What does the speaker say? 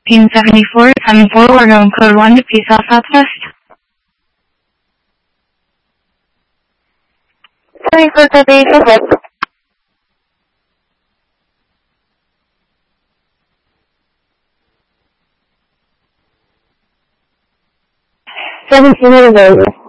1874, 74, we're going code 1 to Peace South Southwest. 74 copy, Southwest. Seventeen available.